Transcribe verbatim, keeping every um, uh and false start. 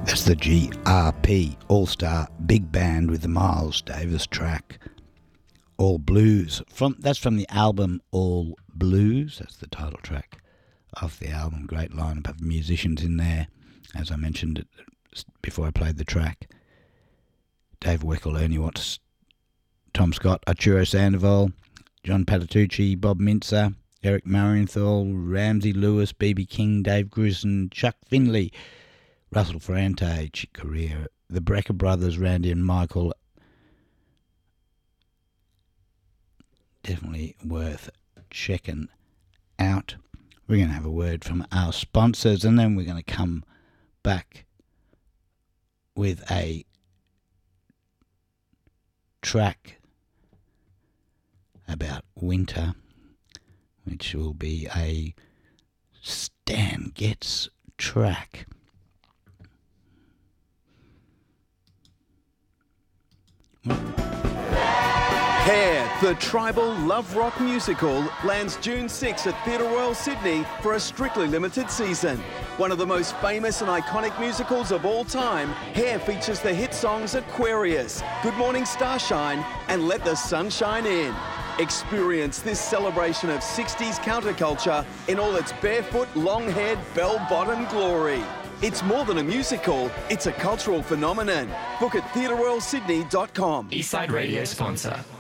That's the G R P All-Star Big Band with the Miles Davis track All Blues. From that's from the album All Blues. That's the title track of the album. Great lineup of musicians in there, as I mentioned before I played the track. Dave Weckl, Ernie Watts, Tom Scott, Arturo Sandoval, John Patitucci, Bob Mintzer, Eric Marienthal, Ramsey Lewis, B B King, Dave Grusin, Chuck Finley, Russell Ferrante, Chick Corea, the Brecker Brothers, Randy and Michael. Definitely worth checking out. We're going to have a word from our sponsors, and then we're going to come back with a track about winter, which will be a Stan Getz track. Hair, the tribal love rock musical, lands June sixth at Theatre Royal Sydney for a strictly limited season. One of the most famous and iconic musicals of all time, Hair features the hit songs Aquarius, Good Morning Starshine, and Let the Sunshine In. Experience this celebration of sixties counterculture in all its barefoot, long-haired, bell-bottom glory. It's more than a musical, it's a cultural phenomenon. Book at theatre royal sydney dot com. Eastside Radio sponsor.